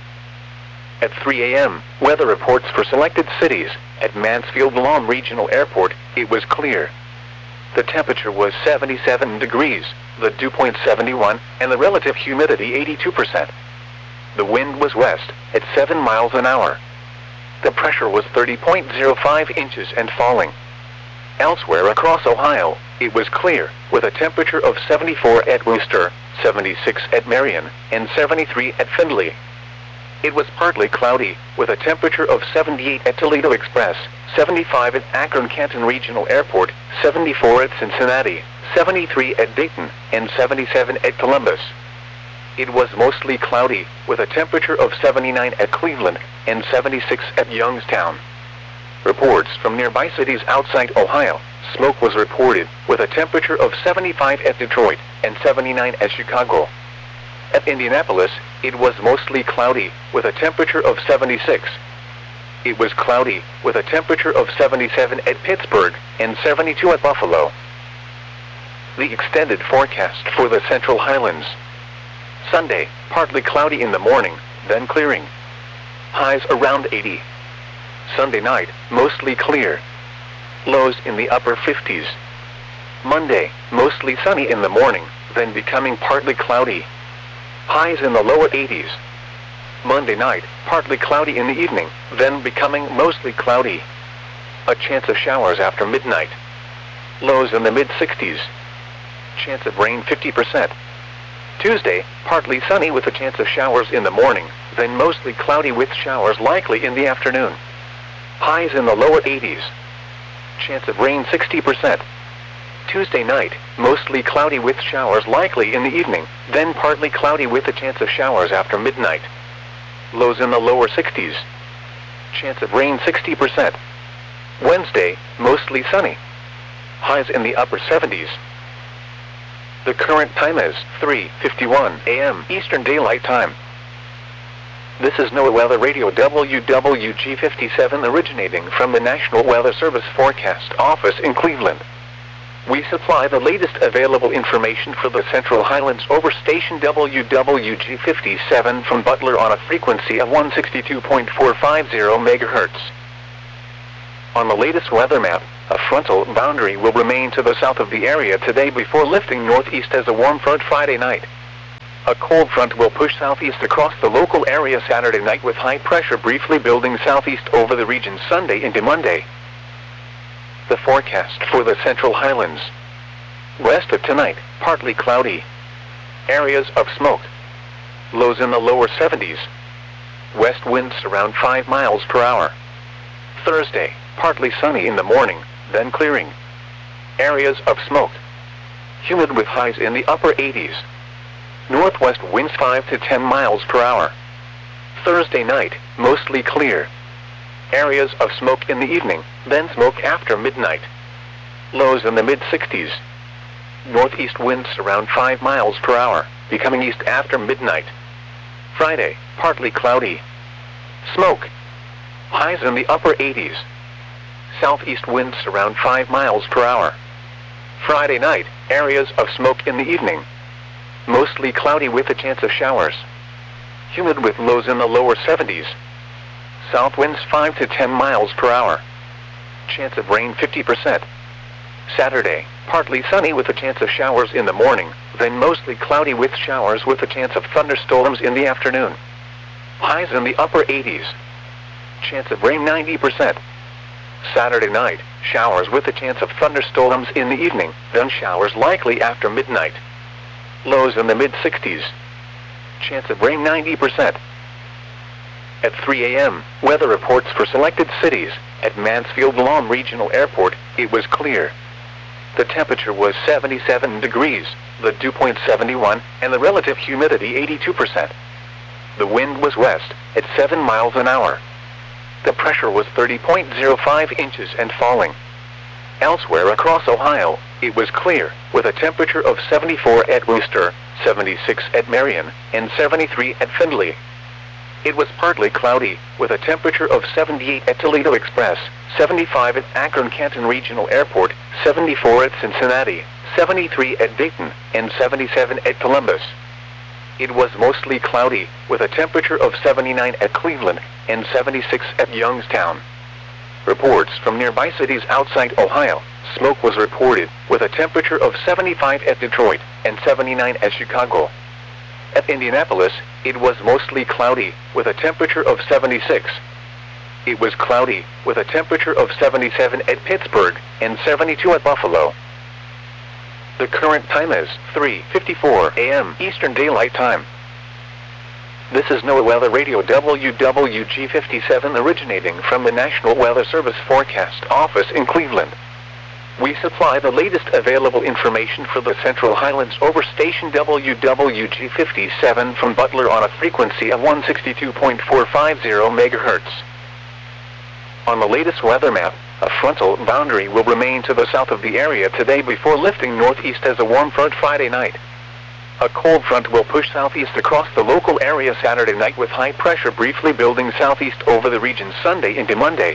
At three a m, weather reports for selected cities. At Mansfield-Lom Regional Airport, it was clear. The temperature was seventy-seven degrees, the dew point seventy-one, and the relative humidity eighty-two percent. The wind was west, at seven miles an hour. The pressure was thirty point zero five inches and falling. Elsewhere across Ohio, it was clear, with a temperature of seventy-four at Wooster, seventy-six at Marion, and seventy-three at Findlay. It was partly cloudy, with a temperature of seventy-eight at Toledo Express, seventy-five at Akron-Canton Regional Airport, seventy-four at Cincinnati, seventy-three at Dayton, and seventy-seven at Columbus. It was mostly cloudy, with a temperature of seventy-nine at Cleveland, and seventy-six at Youngstown. Reports from nearby cities outside Ohio, smoke was reported, with a temperature of seventy-five at Detroit, and seventy-nine at Chicago. At Indianapolis, it was mostly cloudy, with a temperature of seventy-six. It was cloudy, with a temperature of seventy-seven at Pittsburgh, and seventy-two at Buffalo. The extended forecast for the Central Highlands. Sunday, partly cloudy in the morning, then clearing. Highs around eighty. Sunday night, mostly clear. Lows in the upper fifties. Monday, mostly sunny in the morning, then becoming partly cloudy. Highs in the lower eighties. Monday night, partly cloudy in the evening, then becoming mostly cloudy. A chance of showers after midnight. Lows in the mid sixties. Chance of rain fifty percent. Tuesday, partly sunny with a chance of showers in the morning, then mostly cloudy with showers likely in the afternoon. Highs in the lower eighties. Chance of rain sixty percent. Tuesday night, mostly cloudy with showers likely in the evening, then partly cloudy with a chance of showers after midnight. Lows in the lower sixties. Chance of rain sixty percent. Wednesday, mostly sunny. Highs in the upper seventies. The current time is three fifty-one a m Eastern Daylight Time. This is NOAA Weather Radio W W G fifty-seven originating from the National Weather Service Forecast Office in Cleveland. We supply the latest available information for the Central Highlands over station W W G fifty-seven from Butler on a frequency of one sixty-two point four five zero megahertz. On the latest weather map, A frontal boundary will remain to the south of the area today before lifting northeast as a warm front Friday night. A cold front will push southeast across the local area Saturday night with high pressure briefly building southeast over the region Sunday into Monday. The forecast for the Central Highlands. West of tonight, partly cloudy. Areas of smoke. Lows in the lower seventies. West winds around five miles per hour. Thursday, partly sunny in the morning, then clearing. Areas of smoke. Humid with highs in the upper eighties. Northwest winds five to ten miles per hour. Thursday night, mostly clear. Areas of smoke in the evening, then smoke after midnight. Lows in the mid sixties. Northeast winds around five miles per hour, becoming east after midnight. Friday, partly cloudy. Smoke. Highs in the upper eighties. Southeast winds around five miles per hour. Friday night, areas of smoke in the evening. Mostly cloudy with a chance of showers. Humid with lows in the lower seventies. South winds five to ten miles per hour. Chance of rain fifty percent. Saturday, partly sunny with a chance of showers in the morning, then mostly cloudy with showers with a chance of thunderstorms in the afternoon. Highs in the upper eighties. Chance of rain ninety percent. Saturday night, showers with a chance of thunderstorms in the evening, then showers likely after midnight. Lows in the mid sixties. Chance of rain ninety percent. At three A M, weather reports for selected cities. At Mansfield-Lom Regional Airport, it was clear. The temperature was seventy-seven degrees, the dew point seventy-one, and the relative humidity eighty-two percent. The wind was west, at seven miles an hour. The pressure was thirty point zero five inches and falling. Elsewhere across Ohio, it was clear, with a temperature of seventy-four at Wooster, seventy-six at Marion, and seventy-three at Findlay. It was partly cloudy, with a temperature of seventy-eight at Toledo Express, seventy-five at Akron-Canton Regional Airport, seventy-four at Cincinnati, seventy-three at Dayton, and seventy-seven at Columbus. It was mostly cloudy, with a temperature of seventy-nine at Cleveland, and seventy-six at Youngstown. Reports from nearby cities outside Ohio, smoke was reported, with a temperature of seventy-five at Detroit, and seventy-nine at Chicago. At Indianapolis, it was mostly cloudy, with a temperature of seventy-six. It was cloudy, with a temperature of seventy-seven at Pittsburgh, and seventy-two at Buffalo. The current time is three fifty-four A M Eastern Daylight Time. This is NOAA Weather Radio W W G fifty-seven originating from the National Weather Service Forecast Office in Cleveland. We supply the latest available information for the Central Highlands over station W W G fifty-seven from Butler on a frequency of one sixty-two point four five zero megahertz. On the latest weather map, a frontal boundary will remain to the south of the area today before lifting northeast as a warm front Friday night. A cold front will push southeast across the local area Saturday night with high pressure briefly building southeast over the region Sunday into Monday.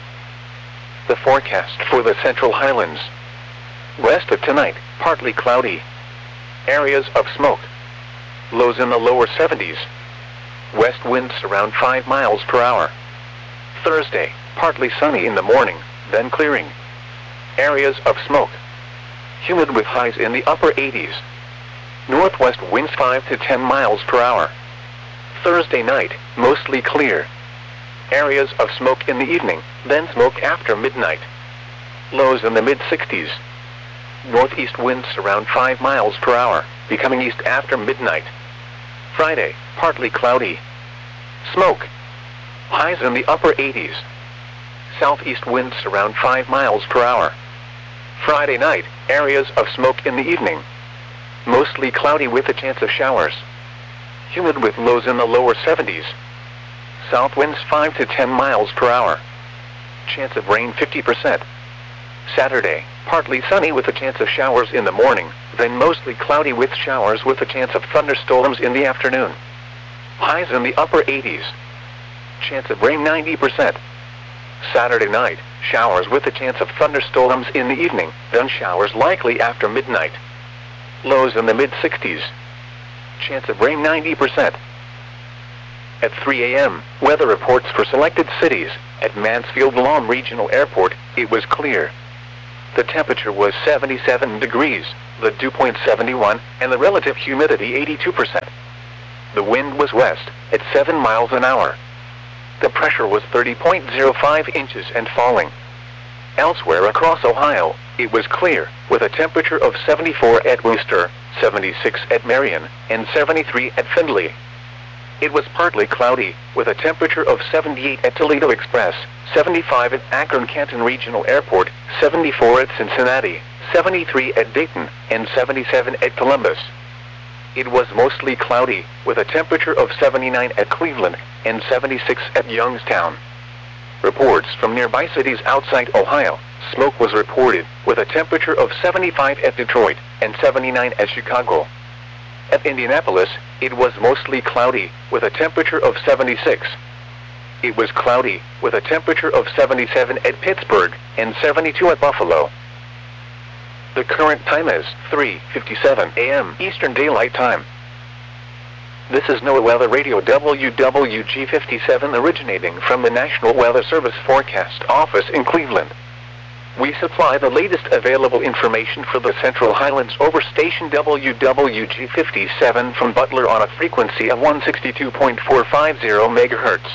The forecast for the Central Highlands. West of tonight, partly cloudy. Areas of smoke. Lows in the lower seventies. West winds around five miles per hour. Thursday, partly sunny in the morning, then clearing. Areas of smoke. Humid with highs in the upper eighties. Northwest winds five to ten miles per hour. Thursday night, mostly clear. Areas of smoke in the evening, then smoke after midnight. Lows in the mid sixties. Northeast winds around five miles per hour, becoming east after midnight. Friday, partly cloudy. Smoke. Highs in the upper eighties. Southeast winds around five miles per hour. Friday night, areas of smoke in the evening. Mostly cloudy with a chance of showers. Humid with lows in the lower seventies. South winds five to ten miles per hour. Chance of rain fifty percent. Saturday, partly sunny with a chance of showers in the morning, then mostly cloudy with showers with a chance of thunderstorms in the afternoon. Highs in the upper eighties. Chance of rain ninety percent. Saturday night, showers with a chance of thunderstorms in the evening, then showers likely after midnight. Lows in the mid sixties. Chance of rain ninety percent. At three A M, weather reports for selected cities. At Mansfield-Lom Regional Airport, it was clear. The temperature was seventy-seven degrees, the dew point seventy-one, and the relative humidity eighty-two percent. The wind was west, at seven miles an hour. The pressure was thirty point zero five inches and falling. Elsewhere across Ohio, it was clear, with a temperature of seventy-four at Wooster, seventy-six at Marion, and seventy-three at Findlay. It was partly cloudy, with a temperature of seventy-eight at Toledo Express, seventy-five at Akron-Canton Regional Airport, seventy-four at Cincinnati, seventy-three at Dayton, and seventy-seven at Columbus. It was mostly cloudy, with a temperature of seventy-nine at Cleveland, and seventy-six at Youngstown. Reports from nearby cities outside Ohio, smoke was reported, with a temperature of seventy-five at Detroit, and seventy-nine at Chicago. At Indianapolis, it was mostly cloudy, with a temperature of seventy-six. It was cloudy, with a temperature of seventy-seven at Pittsburgh, and seventy-two at Buffalo. The current time is three fifty-seven a m Eastern Daylight Time. This is NOAA Weather Radio W W G fifty-seven originating from the National Weather Service Forecast Office in Cleveland. We supply the latest available information for the Central Highlands over station W W G fifty-seven from Butler on a frequency of one sixty-two point four five zero megahertz.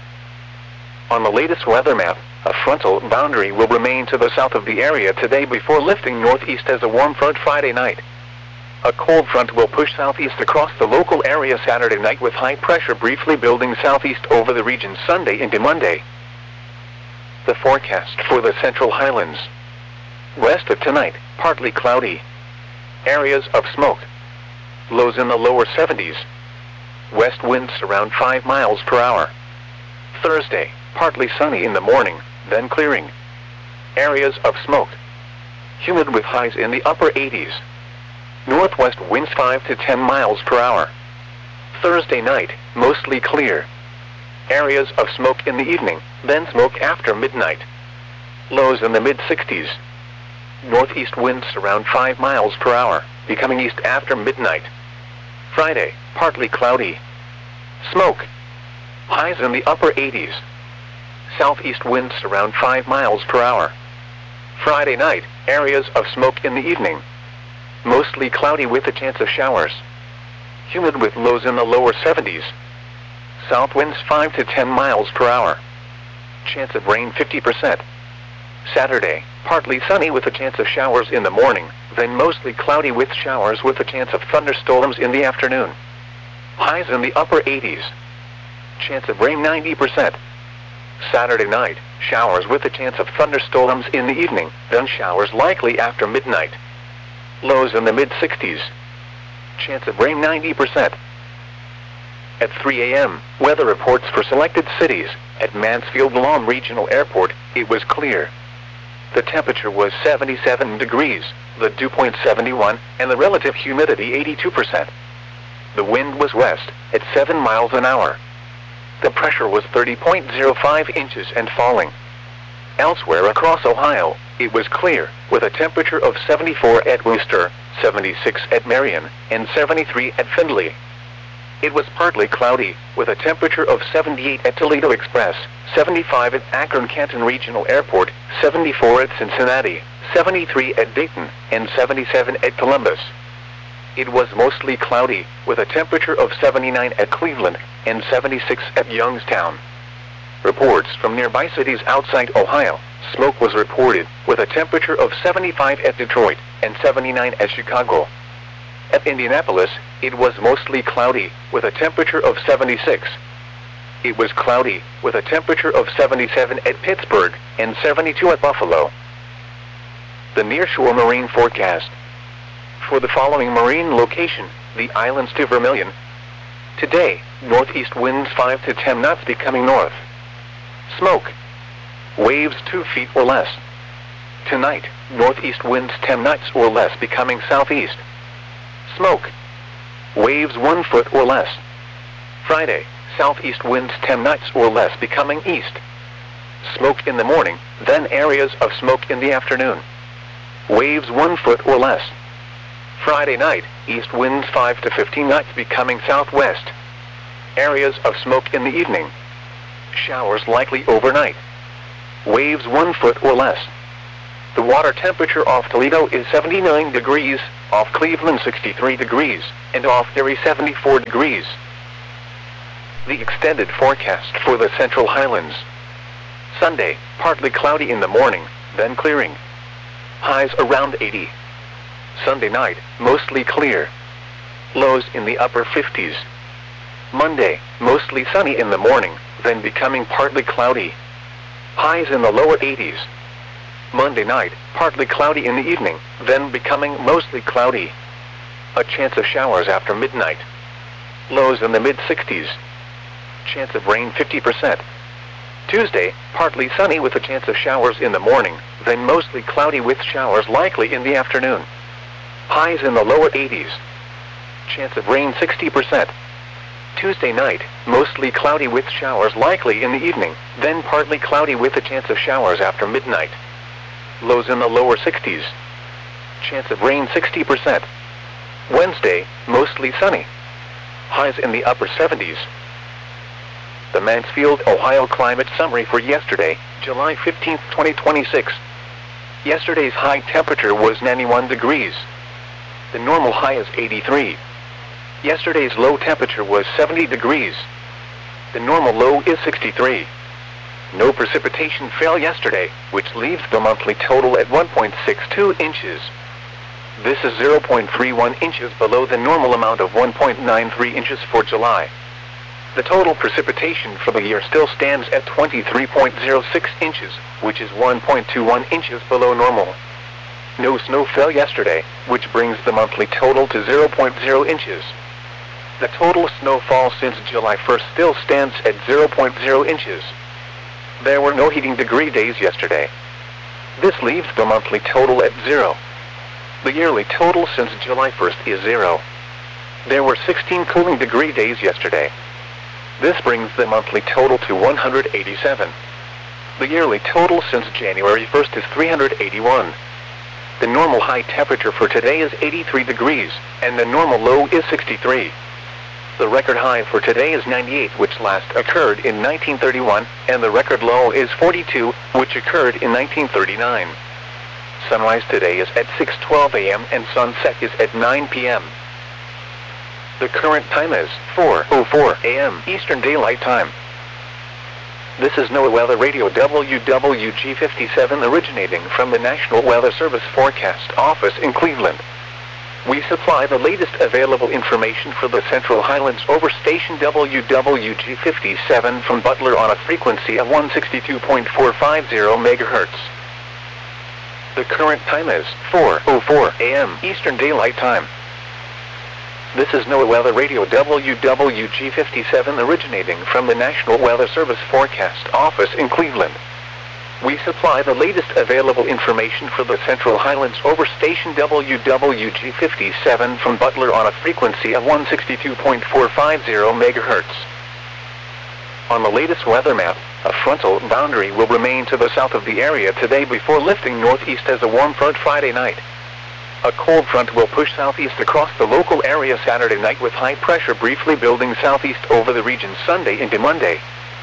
On the latest weather map, a frontal boundary will remain to the south of the area today before lifting northeast as a warm front Friday night. A cold front will push southeast across the local area Saturday night with high pressure briefly building southeast over the region Sunday into Monday. The forecast for the Central Highlands. West of tonight, partly cloudy. Areas of smoke. Lows in the lower seventies. West winds around five miles per hour. Thursday, partly sunny in the morning, then clearing. Areas of smoke. Humid with highs in the upper eighties. Northwest winds five to ten miles per hour. Thursday night, mostly clear. Areas of smoke in the evening, then smoke after midnight. Lows in the mid sixties. Northeast winds around five miles per hour, becoming east after midnight. Friday, partly cloudy. Smoke. Highs in the upper eighties. Southeast winds around five miles per hour. Friday night, areas of smoke in the evening. Mostly cloudy with a chance of showers. Humid with lows in the lower seventies. South winds five to ten miles per hour. Chance of rain fifty percent. Saturday, partly sunny with a chance of showers in the morning, then mostly cloudy with showers with a chance of thunderstorms in the afternoon. Highs in the upper eighties. Chance of rain ninety percent. Saturday night, showers with a chance of thunderstorms in the evening, then showers likely after midnight. Lows in the mid sixties. Chance of rain ninety percent. At three a m, weather reports for selected cities. At Mansfield-Lom Regional Airport, it was clear. The temperature was seventy-seven degrees, the dew point seventy-one, and the relative humidity eighty-two percent. The wind was west, at seven miles an hour. The pressure was thirty point zero five inches and falling. Elsewhere across Ohio, it was clear, with a temperature of seventy-four at Wooster, seventy-six at Marion, and seventy-three at Findlay. It was partly cloudy, with a temperature of seventy-eight at Toledo Express, seventy-five at Akron-Canton Regional Airport, seventy-four at Cincinnati, seventy-three at Dayton, and seventy-seven at Columbus. It was mostly cloudy, with a temperature of seventy-nine at Cleveland, and seventy-six at Youngstown. Reports from nearby cities outside Ohio, smoke was reported, with a temperature of seventy-five at Detroit, and seventy-nine at Chicago. At Indianapolis, it was mostly cloudy, with a temperature of seventy-six. It was cloudy, with a temperature of seventy-seven at Pittsburgh, and seventy-two at Buffalo. The nearshore marine forecast. For the following marine location, the islands to Vermilion. Today, northeast winds five to ten knots becoming north. Smoke. Waves two feet or less. Tonight, northeast winds ten knots or less becoming southeast. Smoke. Waves one foot or less. Friday, southeast winds ten knots or less becoming east. Smoke in the morning, then areas of smoke in the afternoon. Waves one foot or less. Friday night, east winds five to fifteen knots becoming southwest. Areas of smoke in the evening. Showers likely overnight. Waves one foot or less. The water temperature off Toledo is seventy-nine degrees, off Cleveland sixty-three degrees, and off Erie seventy-four degrees. The extended forecast for the Central Highlands. Sunday, partly cloudy in the morning, then clearing. Highs around eighty. Sunday night, mostly clear. Lows in the upper fifties. Monday, mostly sunny in the morning, then becoming partly cloudy. Highs in the lower eighties. Monday night, partly cloudy in the evening, then becoming mostly cloudy. A chance of showers after midnight. Lows in the mid-sixties. Chance of rain fifty percent. Tuesday, partly sunny with a chance of showers in the morning, then mostly cloudy with showers likely in the afternoon. Highs in the lower eighties. Chance of rain sixty percent. Tuesday night, mostly cloudy with showers likely in the evening, then partly cloudy with a chance of showers after midnight. Lows in the lower sixties. Chance of rain sixty percent. Wednesday, mostly sunny. Highs in the upper seventies. The Mansfield, Ohio climate summary for yesterday, July fifteenth, twenty twenty-six. Yesterday's high temperature was ninety-one degrees. The normal high is eighty-three. Yesterday's low temperature was seventy degrees. The normal low is sixty-three. No precipitation fell yesterday, which leaves the monthly total at one point six two inches. This is zero point three one inches below the normal amount of one point nine three inches for July. The total precipitation for the year still stands at twenty-three point zero six inches, which is one point two one inches below normal. No snow fell yesterday, which brings the monthly total to zero point zero inches. The total snowfall since July first still stands at zero point zero inches. There were no heating degree days yesterday. This leaves the monthly total at zero. The yearly total since July first is zero. There were sixteen cooling degree days yesterday. This brings the monthly total to one hundred eighty-seven. The yearly total since January first is three hundred eighty-one. The normal high temperature for today is eighty-three degrees, and the normal low is sixty-three. The record high for today is ninety-eight, which last occurred in nineteen thirty-one, and the record low is forty-two, which occurred in nineteen thirty-nine. Sunrise today is at six twelve a m and sunset is at nine p m The current time is four oh four a m Eastern Daylight Time. This is NOAA Weather Radio W W G fifty-seven originating from the National Weather Service Forecast Office in Cleveland. We supply the latest available information for the Central Highlands over station W W G fifty-seven from Butler on a frequency of one sixty-two point four five zero megahertz. The current time is four oh four a m Eastern Daylight Time. This is NOAA Weather Radio W W G fifty-seven originating from the National Weather Service Forecast Office in Cleveland. We supply the latest available information for the Central Highlands over station W W G fifty-seven from Butler on a frequency of one sixty-two point four five zero megahertz. On the latest weather map, a frontal boundary will remain to the south of the area today before lifting northeast as a warm front Friday night. A cold front will push southeast across the local area Saturday night with high pressure briefly building southeast over the region Sunday into Monday.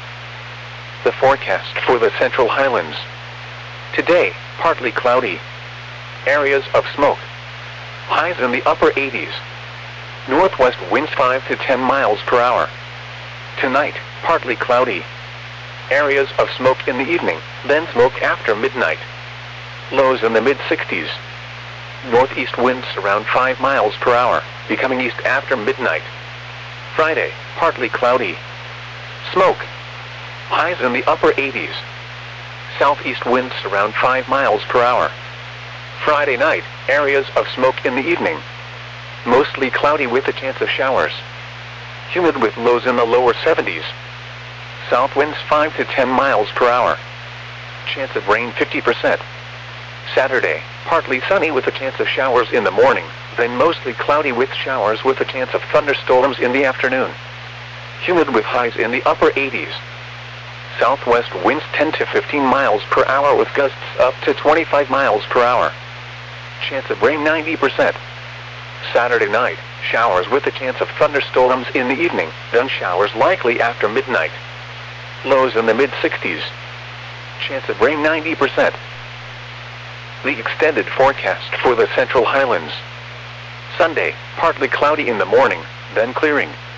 The forecast for the Central Highlands. Today, partly cloudy. Areas of smoke. Highs in the upper eighties. Northwest winds five to ten miles per hour. Tonight, partly cloudy. Areas of smoke in the evening, then smoke after midnight. Lows in the mid-sixties. Northeast winds around five miles per hour, becoming east after midnight. Friday, partly cloudy. Smoke. Highs in the upper eighties. Southeast winds around five miles per hour. Friday night, areas of smoke in the evening. Mostly cloudy with a chance of showers. Humid with lows in the lower seventies. South winds five to ten miles per hour. Chance of rain fifty percent. Saturday, partly sunny with a chance of showers in the morning, then mostly cloudy with showers with a chance of thunderstorms in the afternoon. Humid with highs in the upper eighties. Southwest winds ten to fifteen miles per hour with gusts up to twenty-five miles per hour. Chance of rain ninety percent. Saturday night, showers with a chance of thunderstorms in the evening, then showers likely after midnight. Lows in the mid-sixties. Chance of rain ninety percent. The extended forecast for the Central Highlands. Sunday, partly cloudy in the morning, then clearing.